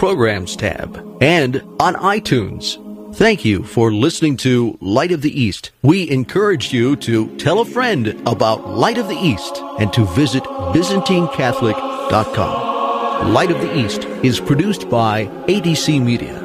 Programs tab, and on iTunes. Thank you for listening to Light of the East. We encourage you to tell a friend about Light of the East and to visit ByzantineCatholic.com. Light of the East is produced by ADC Media.